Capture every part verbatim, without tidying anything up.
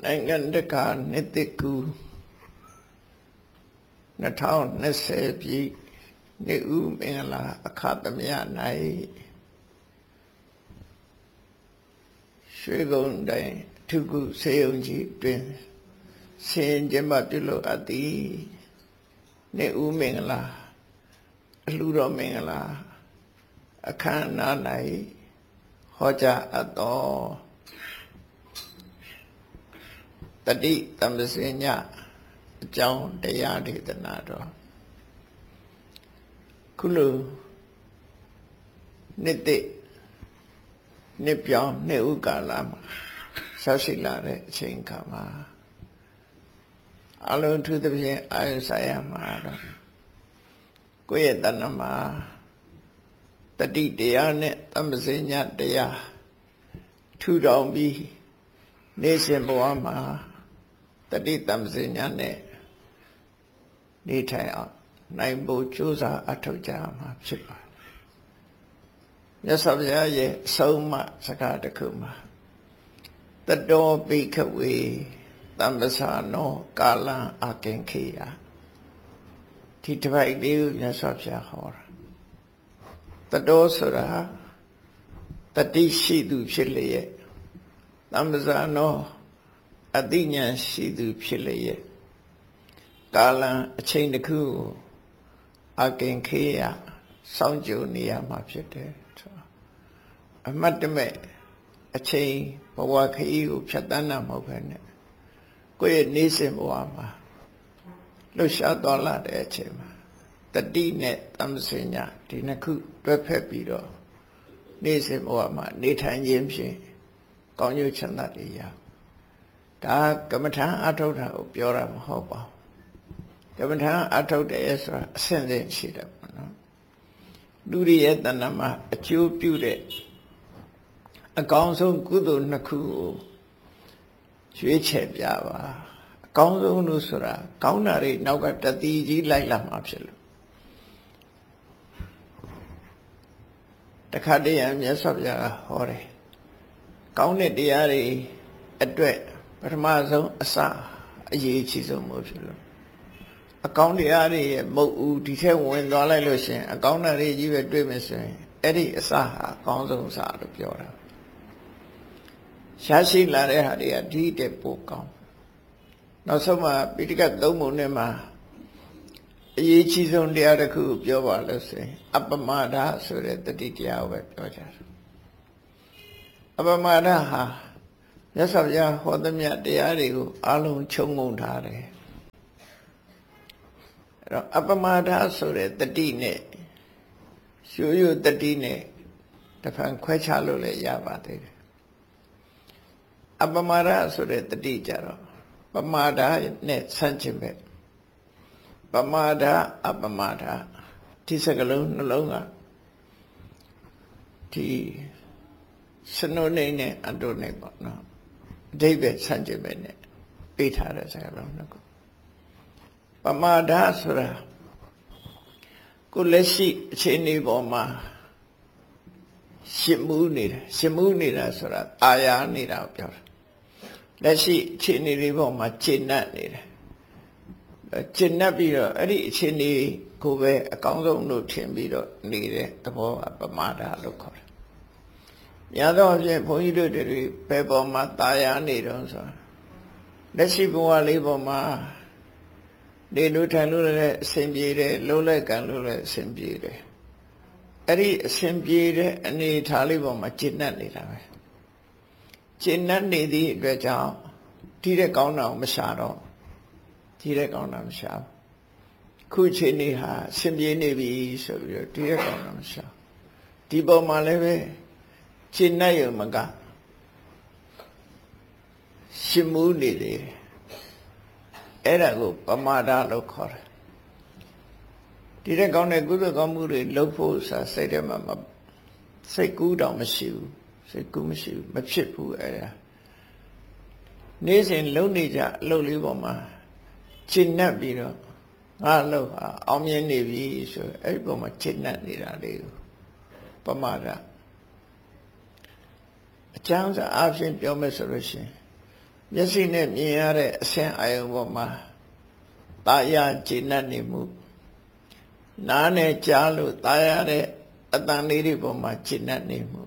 နိုင်ငံတကာနှစ်သစ်ကူနှစ်ထောင်နှစ်ဆယ်ပြည့်နှစ်ဦးမင်္ဂလာအခါသမယ၌ရွှေကုန်းတိုင်ထုကုစေယုံကြီးတွင်ဆင်ကျင်းပပြုလုပ်အပ်သည်နှစ်ဦးမင်္ဂလာအလှတော်မင်္ဂလာအခမ်းအနား၌ဟောကြားအပ်သောတတိတမ္ပစဉ္ညအကြောင်းတရားဒေသနာတော်ခုလိုနှစ်သိနှစ်ပြောင်းနှစ်ဥကာလမှာဆက်ရှိလာတဲ့အချိန်ခါမှာအလုံးထူးသဖြင့်အာယုဆိုင်ရမှာတော့ကိုယ့်ရဲ့တဏ္ဍမှာတတိတရားနဲ့တမ္ပစဉ္ညတရားထူထောင်ပြီးနေစဉ်ဘဝမှာတတိတမ္ပစဉ္ညနဲ့နေထိုင်အောင်နိုင်ဖို့ကြိုးစားအထောက်ကြမှာဖြစ်ပါတယ်မြတ်စွာဘုရားရဲ့အဆုံးအမစကားတစ်ခုမှာတတောပိခဝေတမ္ပစနောကာလံအကင်ခေယဒီတစ်ပိုက်လေးကိုမြတ်စွာဘုရားဟောတာတတောဆိုတာတတိရှိသူဖြစ်လျက်တမ္ပစနောအသိဉာဏ်ရှိသူဖြစ်လျက်ကာလံအချိန်တစ်ခုကိုအကင်ခေယစောင့်ကြိုနေရမှာဖြစ်တယ်အမတ်တမဲ့အချိန်ဘဝခရီးကိုဖြတ်တန်းတာမဟုတ်ဘဲနဲ့ကိုယ့်ရဲ့နေစဉ်ဘဝမှာလှူရှားသွားလာတဲ့အချိန်မှာတတိနဲ့တမ္ပစဉ္ညဒီနှစ်ခုတွဲဖက်ပြီးတော့နေစဉ်ဘဝမှာနေထိုင်ခြင်းဖြင့်ကောင်းကျိုးချမ်းသာတွေရဒါကမ္မထာအထုတ်တာကိုပြောတာမဟုတ်ပါဘူးကမ္မထာအထုတ်တယ်ဆိုတာအဆင့်ဆင့်ရှိတယ်ပေါ့နော်လူတွေရဲ့တဏ္ဍာမှာအကျိုးပြုတဲ့အကောင်းဆုံးကုသိုလ်နှစ်ခုကိုရွေးချယ်ပြပါအကောင်းဆုံးလို့ဆိုတာကောင်းတာတွေနောက်ကတတိကြီးလိုက်လာမှာဖြစ်လို့တခါတည်းရမြတ်စွာဘုရားဟောတယ်ကောင်းတဲ့တရားတွေအတွက်ပထမဆုံးအစအရေးအကြီးဆုံးမို့ဖြစ်လို့အကောင်းတရားတွေရဲ့မုတ်ဦးဒီထဲဝင်သွားလိုက်လို့ရှင်အကောင်းတာတွေကြီးပဲတွေ့မယ်ဆိုရင်အဲ့ဒီအစဟာအကောင်းဆုံးအစလို့ပြောတာရှားရှိလာတဲ့ဟာတွေကဒီတဲ့ပိုကောင်းနောက်ဆုံးမှာပိဋကတ်သုံးပုံနဲ့မှာအရေးကြီးဆုံးတရားတစ်ခုပြောပါလို့ဆိုရင်အပမဒဆိုတဲ့တတိတရားကိုပဲပြောကြတယ်အပမဒဟာမြတ်စွာဘုရားဟောသမျှတရားတွေကိုအလုံးခြုံငုံထားတယ်အဲ့တော့အပမဒဆိုတဲ့တတိနဲ့ရိုးရိုးတတိနဲ့တစ်ဖန်ခွဲခြားလို့လည်းရပါသေးတယ်အပမဒဆိုတဲ့တတိကြတော့ပမာဒနဲ့ဆန့်ကျင်ပဲပမာဒအပမာဒဒီစကလုံးနှလုံးကဒီစနုနေနဲ့အတုနေပေါ့နော်အဓိပ္ပာယ်ဆန့်ကျင်ပဲနဲ့ပေးထားတဲ့စကလုံးနှစ်ခုပမာဒဆိုတာကိုလက်ရှိအခြေအနေပေါ်မှာရှင်းမှုနေတာရှင်းမှုနေတာဆိုတာအာရနေတာကိုပြောတာလက်ရှိအခြေအနေတွေပေါ်မှာကျင့်တတ်နေတယ်ကျင့်တတ်ပြီးတော့အဲ့ဒီအခြေအနေကိုပဲအကောင်းဆုံးလို့ထင်ပြီးတော့နေတဲ့သဘောကပမာဒလို့ခေါ်တယ်။များသောအားဖြင့်ဘုန်းကြီးတို့တွေဘယ်ပေါ်မှာตายရနေတော့ဆိုတာလက်ရှိဘဝလေးပေါ်မှာနေလို့ထိုင်လို့လည်းအဆင်ပြေတယ်လုံးလိုက်ကံလို့လည်းအဆင်ပြေတယ်အဲ့ဒီအဆင်ပြေတဲ့အနေအထားလေးပေါ်မှာကျင့်တတ်နေတာပဲကျင့်တတ်နေသည့်အတွက်ကြောင့်ဒီတဲ့ကောင်းတာကိုမရှာတော့ဒီတဲ့ကောင်းတာမရှာခုချိန်နေဟာအဆင်ပြေနေပြီဆိုပြီးတော့ဒီတဲ့ကောင်းတာမရှာဒီပေါ်မှာလည်းပဲကျင့်တတ်ရုံမကရှင်းမှုနေတယ်အဲ့ဒါကိုပမာဒလို့ခေါ်တယ်ဒီတဲ့ကောင်းတဲ့ကုသိုလ်ကောင်းမှုတွေလုပ်ဖို့ဆိုစိတ်ထဲမှာစိတ်ကူးတောင်မရှိဘူးစိတ်ကူးမရှိဘူးမဖြစ်ဘူးအဲ့ဒါနေ့စဉ်လုံနေကြအလုပ်လေးပေါ်မှာကျင့်တတ်ပြီးတော့ငါအလုပ်ဟာအောင်မြင်နေပြီဆိုအဲ့ဒီပေါ်မှာကျင့်တတ်နေတာလေးကိုပမာဒအကြောင်းစားအဖြစ်ပြောမယ်ဆိုလို့ရှိရင်မျက်စိနဲ့မြင်ရတဲ့အဆင့်အာယုံပေါ်မှာသာယာကျေနပ်နေမှုနားနဲ့ကြားလို့သာယာတဲ့အတန်လေးတွေပေါ်မှာကျေနပ်နေမှု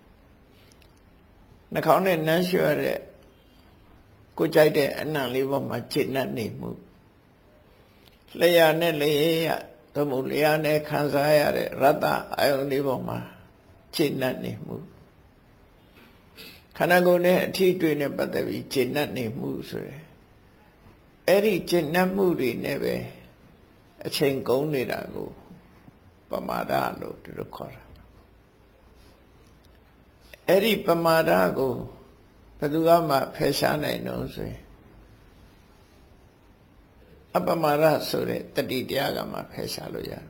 နှာခေါင်းနဲ့နမ်းလျှော်တဲ့ကိုကြိုက်တဲ့အနံ့လေးပေါ်မှာကျေနပ်နေမှုလျှာနဲ့လျှာသို့မဟုတ်လျှာနဲ့ခံစားရတဲ့ရတ္တအာယုန်လေးပေါ်မှာကျေနပ်နေမှုခန္ဓာကိုယ်နဲ့အထီးတွေ့နဲ့ပတ်သက်ပြီးကျေနပ်နေမှုဆိုရယ်အဲ့ဒီကျေနပ်မှုတွေနဲ့ပဲအချိန်ကုန်နေတာကိုပမာဒလို့သူတို့ခေါ်တာအဲ့ဒီပမာဒကိုဘယ်သူမှဖယ်ရှားနိုင်တော့ဆိုရင်အပမာဒဆိုတဲ့တတိတရားကမှဖယ်ရှားလို့ရတယ်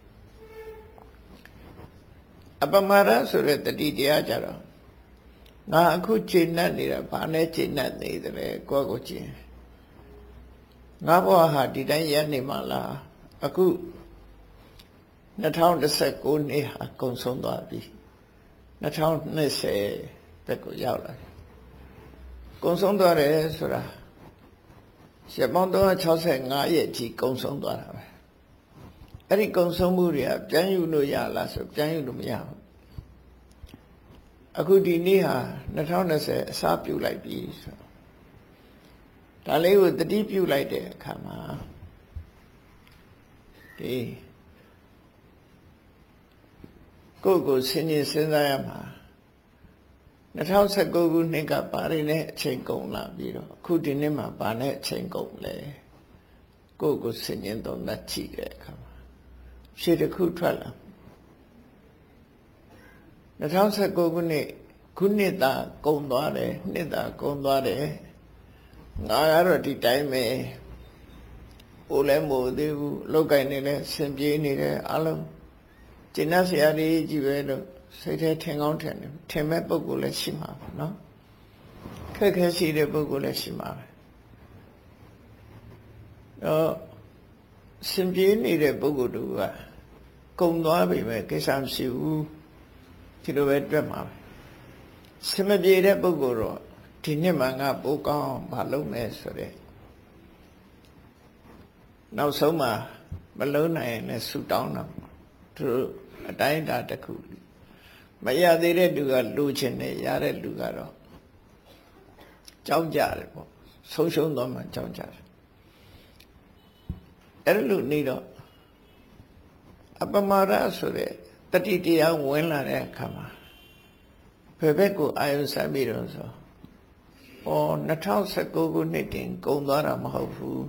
အပမာဒဆိုတဲ့တတိတရားကြတော့ငါအခုကျေနပ်နေတာဘာနဲ့ကျေနပ်နေတယ်ကိုယ့်ကိုယ်ချင်းငါဘဝဟာဒီတိုင်းရနေမှာလားအခုနှစ်ထောင်တစ်ဆယ့်ကိုးနှစ်ဟာကုန်ဆုံးသွားပြီနှစ်ထောင်နှစ်ဆယ်ဘက်ကိုရောက်လာတယ်ကုန်ဆုံးသွားတယ်ဆိုတာရက်ပေါင်းသုံးရာ၆ဆယ့်ငါးရက်ကြီးကုန်ဆုံးသွားတာပဲအဲ့ဒီကုန်ဆုံးမှုတွေကပြန်ယူလို့ရလားဆိုပြန်ယူလို့မရဘူးအခုဒီနေ့ဟာနှစ်ထောင်နှစ်ဆယ်အစားပြုတ်လိုက်ပြီဆိုဒါလေးကိုတတိပြုတ်လိုက်တဲ့အခါမှာဒီကိုယ့်ကိုယ်စဉ်းကျင်စဉ်းစားရမှာနှစ်ထောင်ဆယ့်ကိုးခုနှစ်ကဘာတွေနဲ့အချိန်ကုန်လာပြီးတော့အခုဒီနေ့မှာဘာနဲ့အချိန်ကုန်လဲကိုယ့်ကိုယ်စဉ်းကျင်သုံးသပ်ကြည့်တဲ့အခါမှာဖြေတစ်ခုထွက်လာနှစ်ထောင်ဆယ့်ကိုးခုနှစ်ခုနှစ်သာကုန်သွားတယ်နှစ်သာကုန်သွားတယ်ငါကတော့ဒီတိုင်းပဲအိုလည်းမို့သေးဘူးလောက်ကင်နေလဲဆင်ပြေးနေတယ်အလုံးကျင့်တ်ဆရာကြီးကြီးပဲလို့စိတ်ထဲထင်ကောင်းထင်တယ်ထင်မဲ့ပုဂ္ဂိုလ်လည်းရှိမှာပဲเนาะခက်ခဲရှိတဲ့ပုဂ္ဂိုလ်လည်းရှိမှာပဲတော့ဆင်ပြေးနေတဲ့ပုဂ္ဂိုလ်တို့ကကုံသွားပြီပဲကိစ္စမရှိဘူးဒီလိုပဲတွေ့မှာပဲဆင်မပြေတဲ့ပုဂ္ဂိုလ်တော့ဒီနှစ်မှငါပိုးကောင်းမလုပ်နဲ့ဆိုတဲ့နောက်ဆုံးမှာမလုံးနိုင်ရင်လည်းဆူတောင်းတာသူအတိုင်းအတာတစ်ခုမရသေးတဲ့လူကလူချင်းနဲ့ရတဲ့လူကတော့ကြောက်ကြတယ်ပေါ့ဆုံးရှုံးတော့မှကြောက်ကြတယ်အဲ့လိုနေတော့အပမာဒဆိုတဲ့တတိတရားဝင်လာတဲ့အခါမှာဘယ်ဘက်ကိုအာယုစိုက်ပြီးတော့ဆိုဩနှစ်ထောင်ဆယ့်ကိုးခုနှစ်တင်ကုန်သွားတာမဟုတ်ဘူး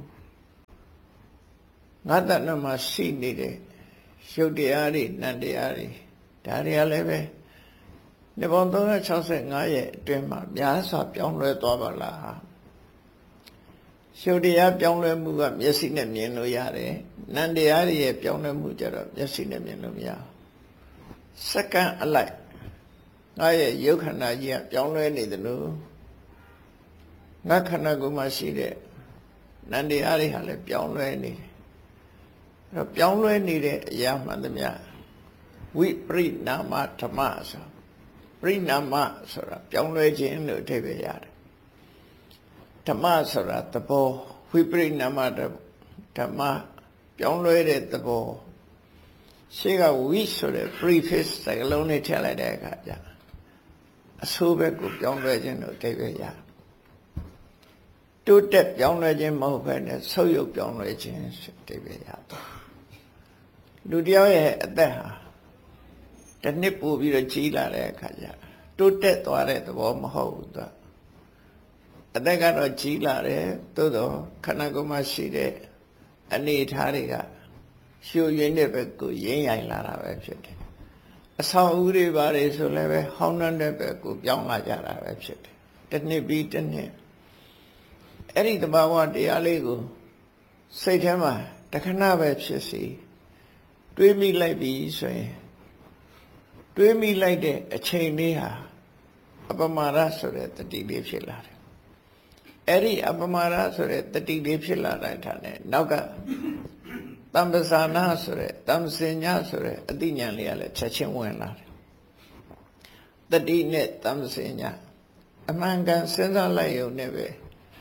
ငါတဏ္ဍမှာရှိနေတဲ့ရုပ်တရားတွေနံတရားတွေဒါတွေကလည်းပဲနှစ်ပေါင်းသုံးရာ၆ဆယ့်ငါးရဲ့အတွင်းမှာများစွာပြောင်းလဲသွားပါလားရုပ်တရားပြောင်းလဲမှုကမျက်စိနဲ့မြင်လို့ရတယ်နံတရားတွေရဲ့ပြောင်းလဲမှုကြတော့မျက်စိနဲ့မြင်လို့မရဘူးစက္ကန့်အလိုက်ငါရဲ့ရုပ်ခန္ဓာကြီးကပြောင်းလဲနေတယ်လို့ငါခန္ဓာကိုယ်မှာရှိတဲ့နံတရားတွေဟာလည်းပြောင်းလဲနေတယ်အဲ့တော့ပြောင်းလဲနေတဲ့အရာမှန်သမျှဝိပရိနာမဓမ္မဆိုပရိနာမဆိုတာပြောင်းလဲခြင်းလို့အဓိပ္ပာယ်ရတယ်ဓမ္မဆိုတာသဘောဝိပရိနာမဓမ္မပြောင်းလဲတဲ့သဘောရှေ့ကဝိဆိုတဲ့ prefix စကားလုံးနဲ့ထည့်လိုက်တဲ့အခါကျအဆိုးဘက်ကိုပြောင်းလဲခြင်းလို့အဓိပ္ပာယ်ရတယ်တိုးတက်ပြောင်းလဲခြင်းမဟုတ်ဘဲနဲ့ဆုပ်ယုပ်ပြောင်းလဲခြင်းအဓိပ္ပာယ်ရတယ်လူတယောက်ရဲ့အသက်ဟာတစ်နှစ်ပို့ပြီးတော့ကြီးလာတဲ့အခါကျတိုးတက်သွားတဲ့သဘောမဟုတ်ဘူးသူအသက်ကတော့ကြီးလာတယ်သို့တော့ခန္ဓာကိုယ်မှာရှိတဲ့အနေအထားတွေကရှုရင်းတဲ့ဘက်ကိုရင်းရိုင်လာတာပဲဖြစ်တယ်အဆောင်အဦတွေပါလေဆိုလည်းပဲဟောင်းနှံတဲ့ဘက်ကိုပြောင်းလာကြတာပဲဖြစ်တယ်တစ်နှစ်ပြီးတစ်နှစ်အဲ့ဒီတဘာဝတရားလေးကိုစိတ်ထဲမှာတခဏပဲဖြစ်စီတွေးမိလိုက်ပြီဆိုရင်တွေးမိလိုက်တဲ့အချိန်လေးဟာအပမာဒဆိုတဲ့တတိလေးဖြစ်လာတယ်အဲ့ဒီအပမာဒဆိုတဲ့တတိလေးဖြစ်လာတဲ့ထားနဲ့နောက်ကတမ္ပဇာနာဆိုတဲ့တမ္ပစဉ္ညာဆိုတဲ့အသိဉာဏ်လေးကလည်းချက်ချင်းဝင်လာတယ်တတိနဲ့တမ္ပစဉ္ညာအမှန်ကန်စဉ်းစားလိုက်ရုံနဲ့ပဲ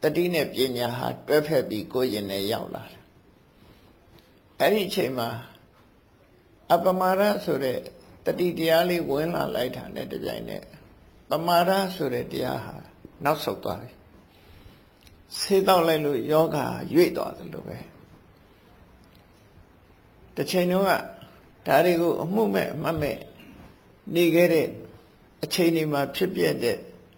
တတိနဲ့ပညာဟာတွဲဖက်ပြီးကိုယ်ရင်နဲ့ရောက်လာတယ်အဲ့ဒီအချိန်မှာအပမာဒဆိုတဲ့တတိတရားလေးဝင်လာလိုက်တာနဲ့တပြိုင်နက်ပမာဒဆိုတဲ့တရားဟာနောက်ဆုတ်သွားတယ်ဆေးတော့လိုက်လို့ယောဂရွေ့သွားတယ်လို့ပဲတစ်ချိန်တုန်းကဒါတွေကိုအမှုမဲ့အမှတ်မဲ့နေခဲ့တဲ့အချိန်ဒီမှာဖြစ်ပြတဲ့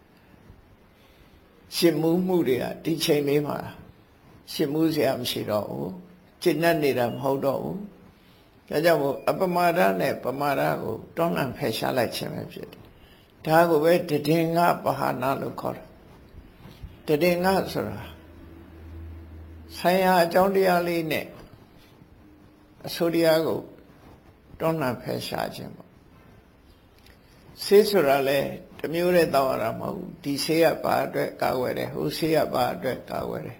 ရှင်မှုမှုတွေကဒီချိန်လေးမှာရှင်မှုစရာမရှိတော့ဘူးကျင့်တတ်နေတာမဟုတ်တော့ဘူးဒါကြောင့်မို့အပမာဒနဲ့ပမာဒကိုတွန်းလှန်ဖယ်ရှားလိုက်ခြင်းပဲဖြစ်တယ်ဒါကိုပဲတည်ငါပဟာနာလို့ခေါ်တယ်တည်ငါဆိုတာဆိုင်ရာအကြောင်းတရားလေးနဲ့အဆိုတရားကိုတွန်းလှန်ဖယ်ရှားခြင်းပေါ့ဆေးဆိုတာလဲတမျိုးတည်းတောက်ရတာမဟုတ်ဘူးဒီဆေးကဘာအတွက်ကာဝယ်တယ်ဟိုဆေးကဘာအတွက်ကာဝယ်တယ်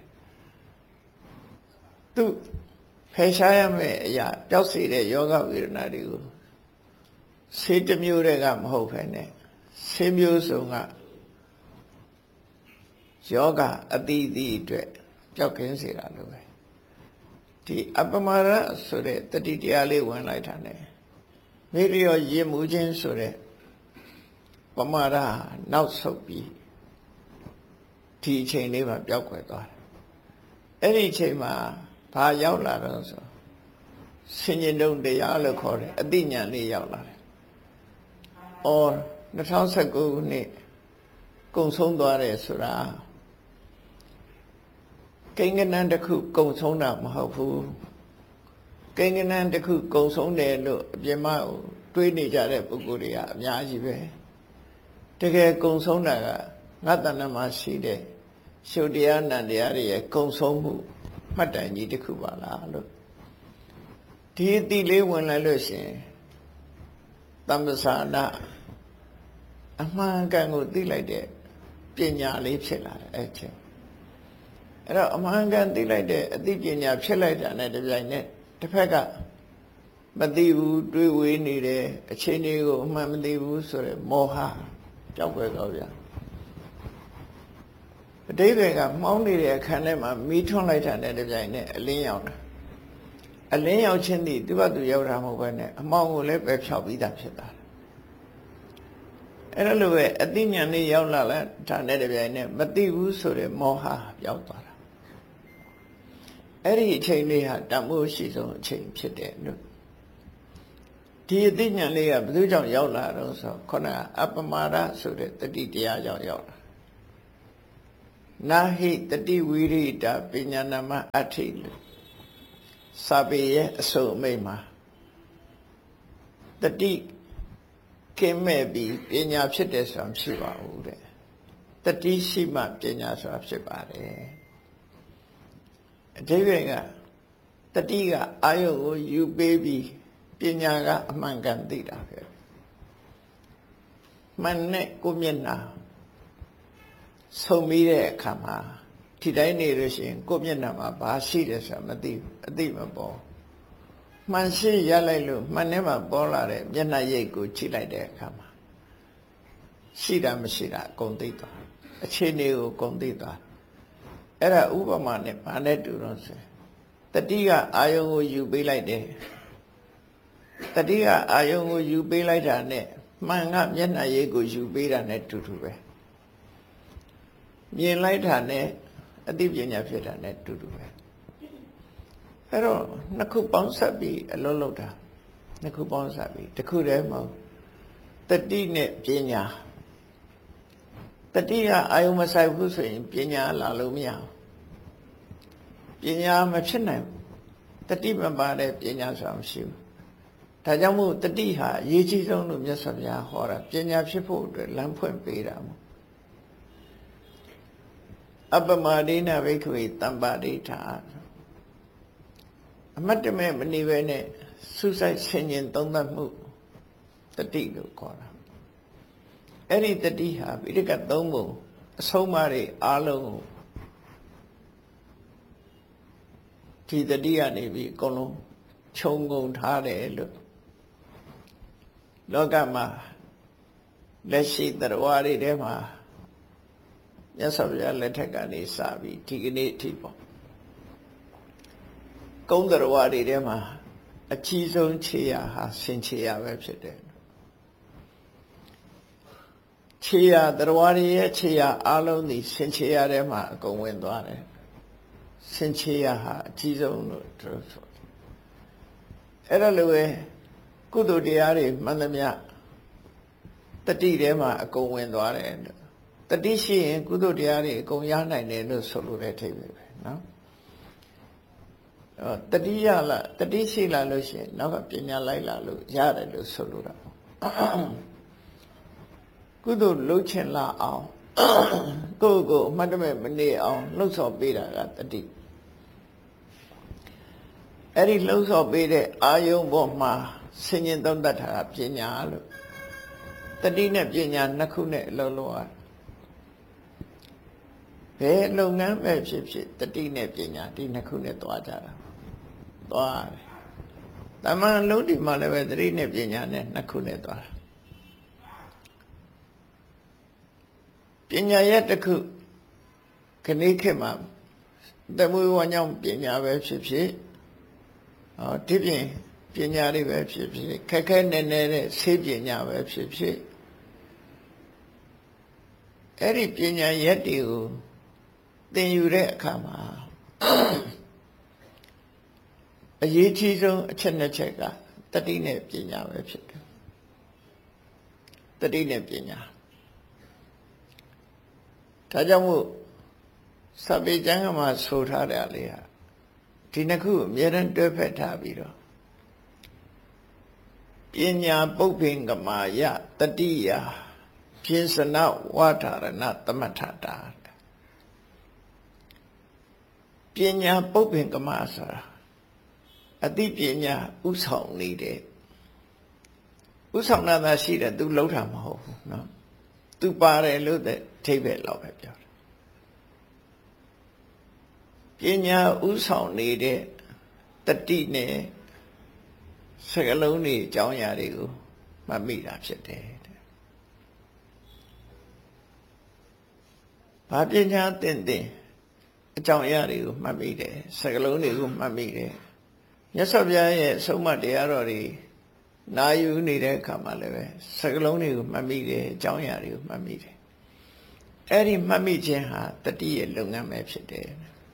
သူဖယ်ရှားရမယ့်အရာပျောက်စေတဲ့ယောဂဝေဒနာတွေကိုဆေးတမျိုးတည်းကမဟုတ်ဘဲနဲ့ဆေးမျိုးစုံကယောဂအတိအသီးအတွက်ပျောက်ကင်းစေတာလို့ပဲဒီအပမာဒဆိုတဲ့တတိတရားလေးဝင်လိုက်တာ ਨੇ မိရိယောရည်မှုချင်းဆိုတဲ့ပမာဒနောက်ဆုတ်ပြီးဒီအချိန်လေးမှာပျောက်ကွယ်သွားတယ်အဲ့ဒီအချိန်မှာဘာရောက်လာတော့ဆိုဆင်ញင်တုံတရားလို့ခေါ်တယ်အတိညာဏ်လေးရောက်လာတယ်။အော်၂၀၁၉ခုနှစ်ကုံဆုံးသွားတယ်ဆိုတာကိန်းကနန်းတစ်ခုကုံဆုံးတာမဟုတ်ဘူး။ကိန်းကနန်းတစ်ခုကုံဆုံးတယ်လို့အပြင်မှာတွေးနေကြတဲ့ပုဂ္ဂိုလ်တွေကအများကြီးပဲ။တကယ်ကုံဆုံးတာကငါတဏ္ဍမှာရှိတဲ့ရှုပ်တရားနံတရားတွေရဲ့ကုံဆုံးမှုမှတ်တိုင်ကြီးတစ်ခုပါလားလို့ဒီအတိလေးဝင်လိုက်လို့ရှင်သမ္ပစာနာအမှန်ကန်ကိုသိလိုက်တဲ့ပညာလေးဖြစ်လာတယ်အဲ့ချင်းအဲ့တော့အမှန်ကန်သိလိုက်တဲ့အသိပညာဖြစ်လိုက်တာနဲ့တပြိုင်နက်တစ်ဖက်ကမသိဘူးတွေးဝေးနေတယ်အချိန်တွေကိုအမှန်မသိဘူးဆိုရယ်မောဟကြောက်ွယ်တော့ဗျာအတိတ်ကမှောင်းနေတဲ့အခန်းထဲမှာမီးထွန်းလိုက်တာနဲ့တပြိုင်နက်အလင်းရောက်တာအလင်းရောက်ခြင်းဒီသူ့ဘသူရောက်တာမဟုတ်ဘဲနဲ့အမောင်ကိုလည်းပဲဖြောက်ပြီးသားဖြစ်တာအဲ့ဒါလိုပဲအသိဉာဏ်လေးရောက်လာလဲဒါနဲ့တပြိုင်နက်မသိဘူးဆိုတဲ့မောဟရောက်သွားတာအဲ့ဒီအချိန်လေးဟာတန်ဖိုးရှိဆုံးအချိန်ဖြစ်တယ်လို့ဒီအသိဉာဏ်လေးကဘယ်သူကြောင့်ရောက်လာတော့ဆိုခုနကအပမာဒဆိုတဲ့တတိတရားကြောင့်ရောက်လာနာဟိတတိဝိရိတာပညာနာမအဋ္ဌိလို့စာပေရဲ့အစုံအမိန့်မှာတတိကင်းမဲ့ပြီးပညာဖြစ်တယ်ဆိုတာမရှိပါဘူးတဲ့တတိရှိမှပညာဆိုတာဖြစ်ပါတယ်အဓိပ္ပာယ်ကတတိကအာယုကိုယူပေးပြီးပညာကအမှန်ကန်သိတာပဲမှန်နဲ့ကိုမျက်နှာဆုံပြီးတဲ့အခါမှာဒီတိုင်းနေလို့ရှိရင်ကိုမျက်နှာမှာဘာရှိတယ်ဆိုတာမသိဘူးအသိမပေါ်မှန်ရှိရလိုက်လို့မှန်ထဲမှာပေါ်လာတဲ့မျက်နှာရိပ်ကိုကြည့်လိုက်တဲ့အခါမှာရှိတာမရှိတာအကုန်သိသွားအခြေအနေကိုအကုန်သိသွားအဲ့ဒါဥပမာနဲ့ဘာနဲ့တူတော့ဆိုတတိကအာယုံကိုယူပေးလိုက်တယ်တတိကအာယုံကိုယူပေးလိုက်တာနဲ့မှန်ကမျက်နှာရိပ်ကိုယူပေးတာနဲ့တူတူပဲမြင်လိုက်တာနဲ့အသိပညာဖြစ်တာနဲ့တူတူပဲအဲ့တော့နှစ်ခုပေါင်းစပ်ပြီးအလုံးလုံးတာနှစ်ခုပေါင်းစပ်ပြီးတစ်ခုတည်းမဟုတ်တတိနဲ့ပညာတတိကအာယုံမဆိုင်ဘူးဆိုရင်ပညာလာလို့မရဘူးပညာမဖြစ်နိုင်ဘူးတတိမပါတဲ့ပညာဆိုတာမရှိဘူးဒါကြောင့်မို့တတိဟာအရေးကြီးဆုံးလို့မြတ်စွာဘုရားဟောတာပညာဖြစ်ဖို့အတွက်လမ်းဖွင့်ပေးတာမို့အပမဒိနာဘိက္ခဝေတမ္ပါဒိဋ္ဌာအမတ်တမဲ့မနေပဲနဲ့စူးစိုက်ဆင်ញင်သုံးသပ်မှုတတိလို့ခေါ်တာအဲ့ဒီတတိဟာပိဋကတ်သုံးပုံအဆုံးအမတွေအားလုံးကိုဒီတတိကနေပြီးအကုန်လုံးခြုံငုံထားတယ်လို့လောကမှာလက်ရှိတရားတွေထဲမှာမြတ်စွာဘုရားလက်ထက်ကနေစပြီးဒီကနေ့အထိပေါ့ကုန်းတော်ဝါတွေထဲမှာအကြီးဆုံးခြေရာဟာဆင်ခြေရာပဲဖြစ်တယ်ခြေရာတော်ဝါတွေရဲ့ခြေရာအလုံးဒီဆင်ခြေရာထဲမှာအကုန်ဝင်သွားတယ်ဆင်ခြေရာဟာအကြီးဆုံးလို့တို့ဆိုအဲ့ဒါလိုပဲကုသိုလ်တရားတွေမှန်သမျှတတိထဲမှာအကုန်ဝင်သွားတယ်တတိရှိရင်ကုသိုလ်တရားတွေအကုန်ရနိုင်တယ်လို့ဆိုလိုတဲ့အထိပ္ပယ်ပဲနော်အော်တတိယလားတတိရှိလာလို့ရှိရင်နောက်ကပညာလိုက်လာလို့ရတယ်လို့ဆိုလိုတာကုသိုလ်လုပ်ချင်လာအောင်ကိုယ့်ကိုအမှတ်တမဲ့မနေအောင်လှုပ်ဆော်ပေးတာကတတိအဲ့ဒီလှုပ်ဆော်ပေးတဲ့အာယုံပေါ်မှာဆင်ញင်သုံးတတ်တာကပညာလို့တတိနဲ့ပညာနှစ်ခုနဲ့အလုံးလုံးอ่ะဘယ်လုပ်ငန်းပဲဖြစ်ဖြစ်တတိနဲ့ပညာဒီနှစ်ခုနဲ့သွားကြတာသွားတယ်တမန်လုံးဒီမှာလည်းပဲတတိနဲ့ပညာနဲ့နှစ်ခုနဲ့သွားတာပညာရဲ့တစ်ခုခဏခေတ်မှာတမွေးဝမ်းကြောင်းပညာပဲဖြစ်ဖြစ်ဟောဒီပြင်ပညာတွေပဲဖြစ်ဖြစ်ခက်ခဲနေနေတဲ့ဆေးပညာပဲဖြစ်ဖြစ်အဲ့ဒီပညာရက်တွေကိုသင်ယူတဲ့အခါမှာအရေးကြီးဆုံးအချက်နှစ်ချက်ကတတိနဲ့ပညာပဲဖြစ်တယ်တတိနဲ့ပညာဒါကြောင့်မို့စာပေကျမ်းမှာဆိုထားတယ်လေဟာဒီနှစ်ခုအမြဲတမ်းတွဲဖက်ထားပြီးတော့ပညာပုပ္ပင်ကမာယတတိယပြင်စနဝါထာရဏသမထတာပညာပုပ္ပင်ကမာဆိုတာအသိပညာဥဆောင်နေတဲ့ဥဆောင်တာသာရှိတယ်သူလှုပ်တာမဟုတ်ဘူးเนาะသူပါတယ်လို့တဲ့ထိပ်ပဲလောက်ပဲပြောတယ်ပညာဥဆောင်နေတဲ့တတိနဲ့စကလုံးတွေအကြောင်းအရာတွေကိုမှတ်မိတာဖြစ်တယ်တဲ့ဘာပညာသင်သင်အကြောင်းအရာတွေကိုမှတ်မိတယ်စကလုံးတွေကိုမှတ်မိတယ်မြတ်စွာဘုရားရဲ့အဆုံးအမတရားတော်တွေနာယူနေတဲ့အခါမှာလည်းပဲစကလုံးတွေကိုမှတ်မိတယ်အကြောင်းအရာတွေကိုမှတ်မိတယ်အဲ့ဒီမှတ်မိခြင်းဟာတတိရဲ့လုပ်ငန်းပဲဖြစ်တယ်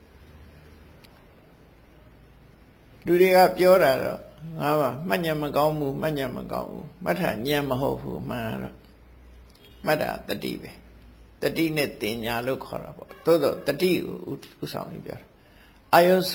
လူတွေကပြောတာတော့ငါပါမှတ်ဉာဏ်မကောင်းဘူးမှတ်ဉာဏ်မကောင်းဘူးမှတ်တာဉာဏ်မဟုတ်ဘူးမှန်တော့မှတ်တာတတိပဲတတိနဲ့တင်ညာလို့ခေါ်တာပေါ့သို့တော့တတိကိုဥဆောင်ပြီးပြောတာအာယု